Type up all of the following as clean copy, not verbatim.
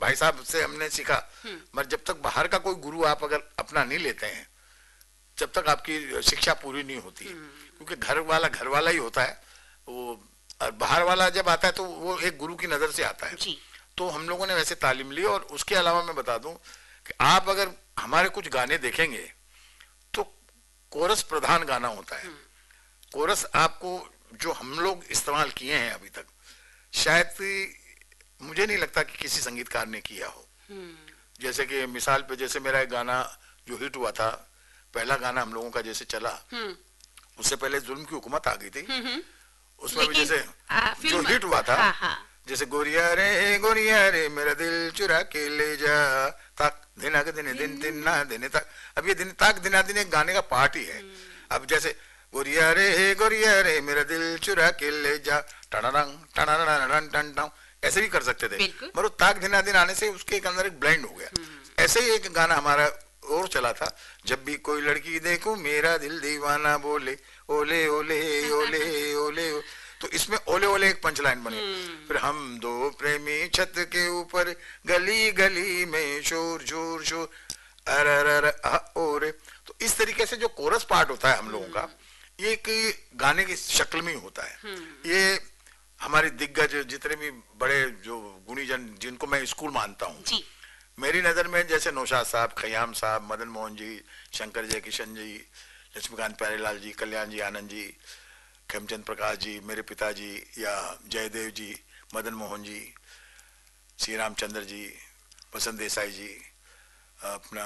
भाई साहब से हमने सीखा। मगर जब तक बाहर का कोई गुरु आप अगर अपना नहीं लेते हैं, जब तक आपकी शिक्षा पूरी नहीं होती, क्योंकि घर वाला ही होता है वो, और बाहर वाला जब आता है तो वो एक गुरु की नजर से आता है जी। तो हम लोगों ने वैसे तालीम ली। और उसके अलावा मैं बता दूं कि आप अगर हमारे कुछ गाने देखेंगे तो कोरस प्रधान गाना होता है। कोरस आपको जो हम लोग इस्तेमाल किए हैं अभी तक, शायद मुझे नहीं लगता कि किसी संगीतकार ने किया हो। जैसे कि मिसाल पे, जैसे मेरा एक गाना जो हिट हुआ था, पहला गाना हम लोगों का जैसे चला, उससे पहले जुल्म की हुकूमत आ गई थी, उसमें भी जैसे जो हिट हुआ था, जैसे गोरिया रे मेरा दिल चुरा के ले जा, तक दिन दिन ना देने तक। अब ये दिन तक दिना दिन एक गाने का पार्ट ही है। अब जैसे गोरिया रे मेरा दिल चुरा के ले जा, टनरंग टनरंग टन, ऐसे भी कर सकते थे, मगर ताक दिना दिन आने से उसके अंदर एक ब्लेंड हो गया। ऐसे ही एक गाना हमारा और चला था, जब भी कोई लड़की देखूं मेरा दिल दीवाना बोले, ओले ओले ओले ओले। तो इसमें ओले ओले एक पंच लाइन बनी। फिर हम दो प्रेमी छत के ऊपर, गली गली में शोर शोर शोर, अर ओरे। तो इस तरीके से जो कोरस पार्ट होता है हम लोगों का, ये एक गाने की शक्ल में होता है। ये हमारे दिग्गज जितने भी बड़े जो गुणीजन जिनको मैं स्कूल मानता हूँ, मेरी नजर में जैसे नौशाद साहब, खयाम साहब, मदन मोहन जी, शंकर जय किशन जी, लक्ष्मीकांत प्यारेलाल जी, कल्याण जी आनंद जी, खेमचंद प्रकाश जी, मेरे पिताजी, या जयदेव जी, मदन मोहन जी, श्री रामचंद्र जी, वसंत देसाई जी, अपना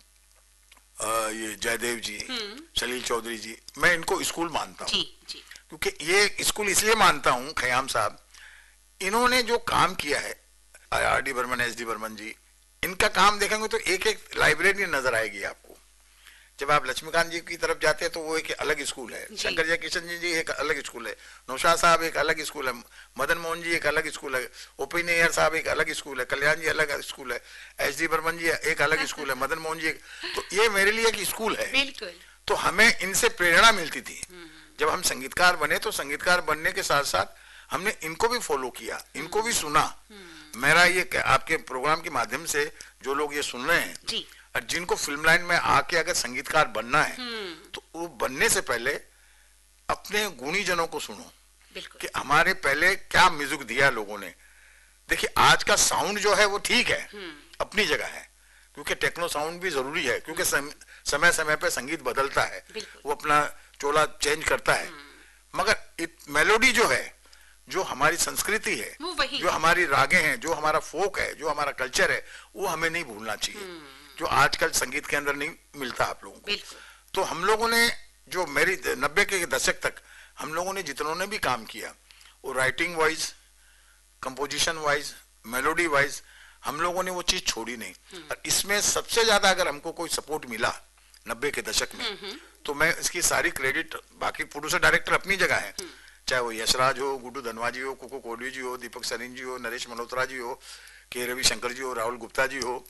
ये जयदेव जी, सलील चौधरी जी, मैं इनको स्कूल मानता हूँ। क्योंकि ये स्कूल इसलिए मानता हूँ, खयाम साहब, इन्होंने जो काम किया है, R D Burman, S D Burman जी, इनका काम देखेंगे तो एक एक लाइब्रेरी नजर आएगी आपको। जब आप लक्ष्मीकांत जी की तरफ जाते हैं तो वो एक अलग स्कूल है, शंकर जय किशन जी एक अलग स्कूल है, नौशाद साहब एक अलग स्कूल है, मदन मोहन जी एक अलग स्कूल है, ओपी नैयर साहब एक अलग स्कूल है, कल्याण जी अलग स्कूल है, एस डी बर्मन जी एक अलग स्कूल है, मदन मोहन जी तो ये मेरे लिए एक स्कूल है। तो हमें इनसे प्रेरणा मिलती थी। जब हम संगीतकार बने तो संगीतकार बनने के साथ साथ हमने इनको भी फॉलो किया, इनको भी सुना। मेरा ये आपके प्रोग्राम के माध्यम से जो लोग ये सुन रहे हैं जी, और जिनको फिल्म लाइन में आके अगर संगीतकार बनना है तो वो बनने से पहले अपने गुणीजनों को सुनो कि हमारे पहले क्या म्यूजिक दिया लोगों ने। देखिए आज का साउंड जो है वो ठीक है, अपनी जगह है, क्योंकि टेक्नो साउंड भी जरूरी है, क्योंकि समय समय पे संगीत बदलता है, वो अपना चोला चेंज करता है। मगर मेलोडी जो है, जो हमारी संस्कृति है, जो हमारी रागे हैं, जो हमारा फोक है, जो हमारा कल्चर है, वो हमें नहीं भूलना चाहिए, जो आजकल संगीत के अंदर नहीं मिलता आप लोगों को। तो हम लोगों ने जो मेरी 90 के दशक तक हम लोगों ने जितनों ने भी काम किया, वो writing wise, composition wise, melody wise, हम लोगों ने वो चीज छोड़ी नहीं। और इसमें सबसे ज्यादा अगर हमको कोई सपोर्ट मिला 90 के दशक में, तो मैं इसकी सारी क्रेडिट, बाकी प्रोड्यूसर डायरेक्टर अपनी जगह है, चाहे वो यशराज हो, गुड्डू धनवा जी हो, कुकू कोहली जी हो, दीपक सरीन जी हो, नरेश मल्होत्रा जी हो, के रविशंकर जी हो, राहुल गुप्ता जी हो,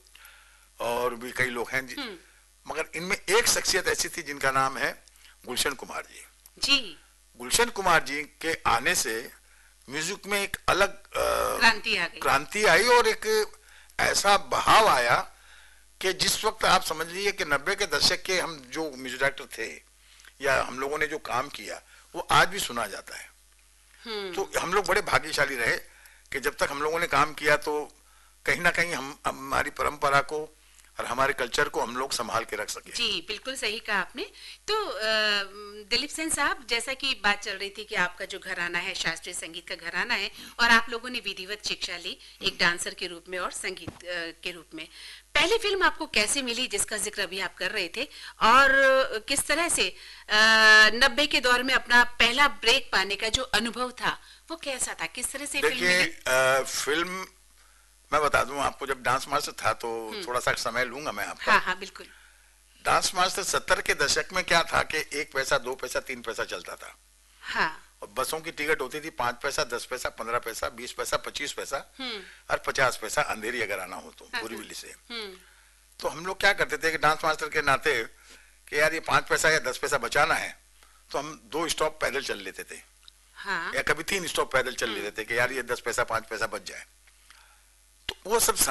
और भी कई लोग हैं जी। मगर इनमें एक शख्सियत ऐसी थी जिनका नाम है गुलशन कुमार जी। गुलशन कुमार जी के आने से म्यूजिक में एक अलग क्रांति आई और एक ऐसा बहाव आया कि जिस वक्त आप समझ लीजिए कि 90 के दशक के हम जो म्यूजिक डायरेक्टर थे या हम लोगों ने जो काम किया वो आज भी सुना जाता है। तो हम लोग बड़े भाग्यशाली रहे कि जब तक हम लोगों ने काम किया तो कहीं ना कहीं हम हमारी परंपरा को और हमारे कल्चर को हम लोग संभाल के रख सके। जी बिल्कुल सही कहा आपने। तो दिलीप सेन साहब, जैसा कि बात चल रही थी कि आपका जो घराना है शास्त्रीय संगीत का घराना है और आप लोगों ने विधिवत शिक्षा ली एक डांसर के रूप में और संगीत के रूप में, पहली फिल्म आपको कैसे मिली जिसका जिक्र अभी आप कर रहे थे, और किस तरह से 90 के दौर में अपना पहला ब्रेक पाने का जो अनुभव था वो कैसा था, किस तरह से फिल्म मिली? फिल्म मैं बता दूं आपको, जब डांस मास्टर था तो थोड़ा सा समय लूंगा मैं आपका। हाँ बिल्कुल। डांस मास्टर 70 के दशक में क्या था कि 1 पैसा 2 पैसा 3 पैसा चलता था। हाँ। और बसों की टिकट होती थी 5 पैसा 10 पैसा 15 पैसा 20 पैसा 25 पैसा और 50 पैसा अंधेरी अगर आना हो तो बोरीवली से। तो हम लोग क्या करते थे कि डांस मास्टर के नाते कि यार ये 5 पैसा या 10 पैसा बचाना है, तो हम 2 स्टॉप पैदल चल लेते थे। हाँ। या कभी 3 स्टॉप पैदल चल लेते थे कि यार ये 10 पैसा 5 पैसा बच जाए। तो वो सब